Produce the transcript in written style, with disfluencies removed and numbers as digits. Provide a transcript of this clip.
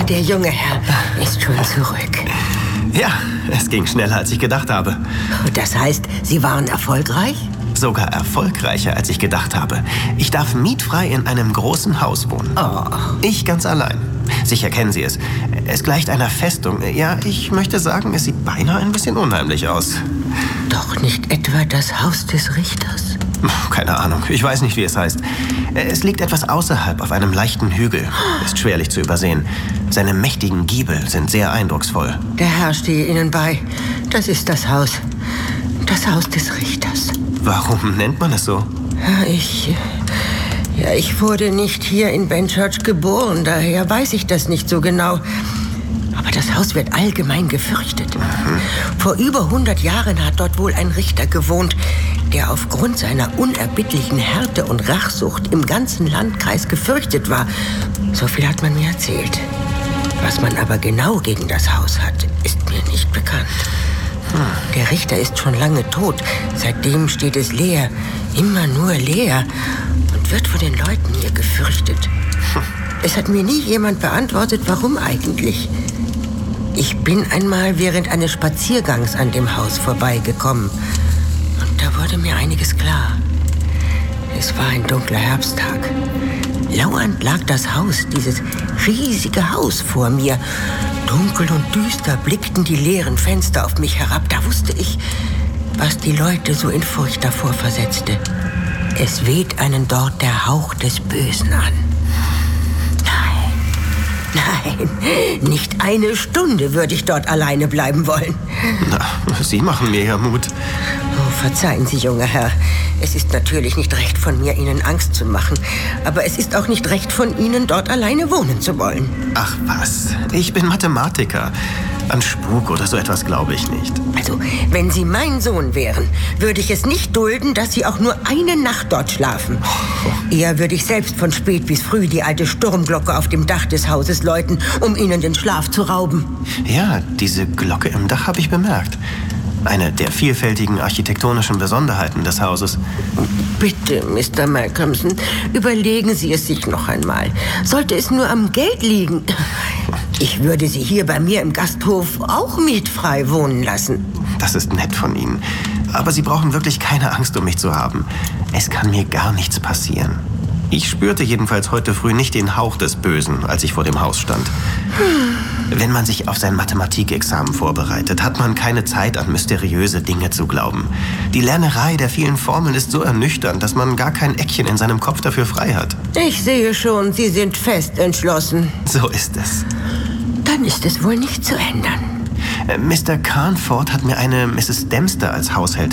der junge Herr ist schon zurück. Ja, es ging schneller, als ich gedacht habe. Das heißt, Sie waren erfolgreich? Sogar erfolgreicher, als ich gedacht habe. Ich darf mietfrei in einem großen Haus wohnen. Oh. Ich ganz allein. Sicher kennen Sie es. Es gleicht einer Festung. Ja, ich möchte sagen, es sieht beinahe ein bisschen unheimlich aus. Doch nicht etwa das Haus des Richters? Keine Ahnung, ich weiß nicht, wie es heißt. Es liegt etwas außerhalb auf einem leichten Hügel. Ist schwerlich zu übersehen. Seine mächtigen Giebel sind sehr eindrucksvoll. Der Herr stehe Ihnen bei. Das ist das Haus. Das Haus des Richters. Warum nennt man es so? Ich wurde nicht hier in Benchurch geboren, daher weiß ich das nicht so genau. Aber das Haus wird allgemein gefürchtet. Vor über 100 Jahren hat dort wohl ein Richter gewohnt, der aufgrund seiner unerbittlichen Härte und Rachsucht im ganzen Landkreis gefürchtet war. So viel hat man mir erzählt. Was man aber genau gegen das Haus hat, ist mir nicht bekannt. Der Richter ist schon lange tot. Seitdem steht es leer, immer nur leer und wird von den Leuten hier gefürchtet. Es hat mir nie jemand beantwortet, warum eigentlich. Ich bin einmal während eines Spaziergangs an dem Haus vorbeigekommen und da wurde mir einiges klar. Es war ein dunkler Herbsttag. Lauernd lag das Haus, dieses riesige Haus vor mir. Dunkel und düster blickten die leeren Fenster auf mich herab. Da wusste ich, was die Leute so in Furcht davor versetzte. Es weht einen dort der Hauch des Bösen an. Nein, nicht eine Stunde würde ich dort alleine bleiben wollen. Na, Sie machen mir ja Mut. Oh, verzeihen Sie, junger Herr. Es ist natürlich nicht recht von mir, Ihnen Angst zu machen. Aber es ist auch nicht recht von Ihnen, dort alleine wohnen zu wollen. Ach was, ich bin Mathematiker. An Spuk oder so etwas glaube ich nicht. Also, wenn Sie mein Sohn wären, würde ich es nicht dulden, dass Sie auch nur eine Nacht dort schlafen. Eher würde ich selbst von spät bis früh die alte Sturmglocke auf dem Dach des Hauses läuten, um Ihnen den Schlaf zu rauben. Ja, diese Glocke im Dach habe ich bemerkt. Eine der vielfältigen architektonischen Besonderheiten des Hauses. Bitte, Mr. Malcolmson, überlegen Sie es sich noch einmal. Sollte es nur am Geld liegen, ich würde Sie hier bei mir im Gasthof auch mietfrei wohnen lassen. Das ist nett von Ihnen. Aber Sie brauchen wirklich keine Angst, um mich zu haben. Es kann mir gar nichts passieren. Ich spürte jedenfalls heute früh nicht den Hauch des Bösen, als ich vor dem Haus stand. Wenn man sich auf sein Mathematikexamen vorbereitet, hat man keine Zeit, an mysteriöse Dinge zu glauben. Die Lernerei der vielen Formeln ist so ernüchternd, dass man gar kein Eckchen in seinem Kopf dafür frei hat. Ich sehe schon, Sie sind fest entschlossen. So ist es. Dann ist es wohl nicht zu ändern. Mr. Carnford hat mir eine Mrs. Dempster als Haushälterin